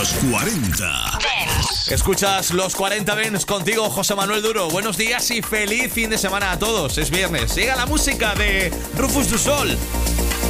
Los 40 Dance. Escuchas Los 40 Dance contigo, José Manuel Duro. Buenos días y feliz fin de semana a todos. Es viernes. Llega la música de Rufus du Sol.